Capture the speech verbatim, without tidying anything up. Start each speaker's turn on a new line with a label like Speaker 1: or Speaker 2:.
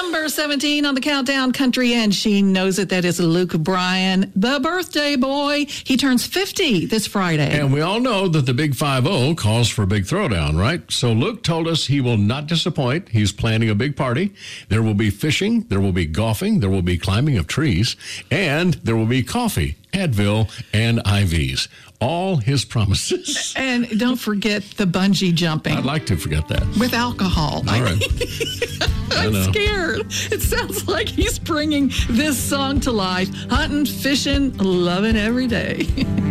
Speaker 1: Number seventeen on the countdown, country, and she knows it. That is Luke Bryan, the birthday boy. He turns fifty this Friday.
Speaker 2: And we all know that the Big five oh calls for a big throwdown, right? So Luke told us he will not disappoint. He's planning a big party. There will be fishing, there will be golfing, there will be climbing of trees, and there will be coffee, Advil, and I Vs. All his promises.
Speaker 1: And don't forget the bungee jumping.
Speaker 2: I'd like to forget that.
Speaker 1: With alcohol.
Speaker 2: All right.
Speaker 1: I'm scared. It sounds like he's bringing this song to life. Hunting, fishing, loving every day.